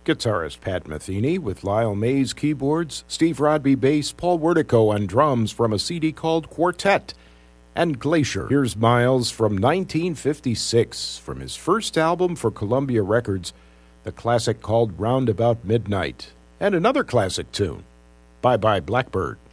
guitarist Pat Metheny with Lyle Mays keyboards, Steve Rodby bass, Paul Wertico on drums from a CD called Quartet, and Glacier. Here's Miles from 1956 from his first album for Columbia Records, the classic called Round About Midnight, and another classic tune, Bye Bye Blackbird.